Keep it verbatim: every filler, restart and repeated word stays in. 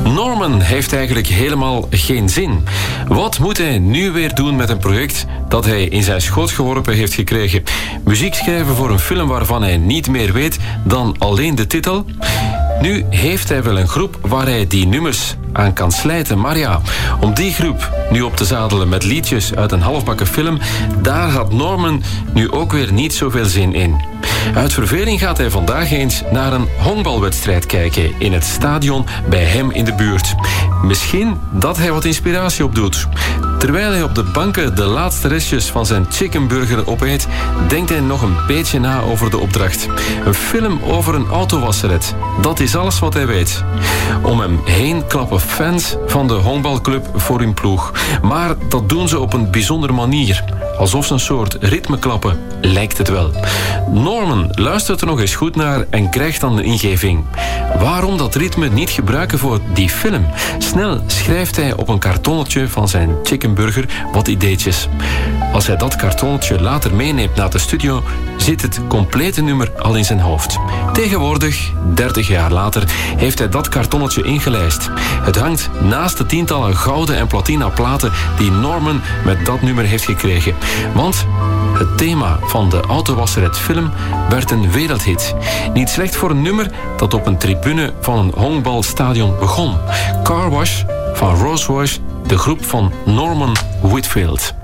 Norman heeft eigenlijk helemaal geen zin. Wat moet hij nu weer doen met een project dat hij in zijn schoot geworpen heeft gekregen? Muziek schrijven voor een film waarvan hij niet meer weet dan alleen de titel? Nu heeft hij wel een groep waar hij die nummers aan kan slijten. Maar ja, om die groep nu op te zadelen met liedjes uit een halfbakken film, daar had Norman nu ook weer niet zoveel zin in. Uit verveling gaat hij vandaag eens naar een honkbalwedstrijd kijken in het stadion bij hem in de buurt. Misschien dat hij wat inspiratie opdoet. Terwijl hij op de banken de laatste restjes van zijn chickenburger opeet, denkt hij nog een beetje na over de opdracht. Een film over een autowasseret. Dat is alles wat hij weet. Om hem heen klappen fans van de honkbalclub voor hun ploeg. Maar dat doen ze op een bijzondere manier. Alsof ze een soort ritme klappen, lijkt het wel. Norman luistert er nog eens goed naar en krijgt dan de ingeving. Waarom dat ritme niet gebruiken voor die film? Snel schrijft hij op een kartonnetje van zijn chickenburger wat ideetjes. Als hij dat kartonnetje later meeneemt naar de studio, zit het complete nummer al in zijn hoofd. Tegenwoordig, dertig jaar later, heeft hij dat kartonnetje ingelijst. Het hangt naast de tientallen gouden en platina platen die Norman met dat nummer heeft gekregen. Want het thema van de autowasseret film werd een wereldhit. Niet slecht voor een nummer dat op een tribune van een honkbalstadion begon. Car Wash van Rose Wash, de groep van Norman Whitfield.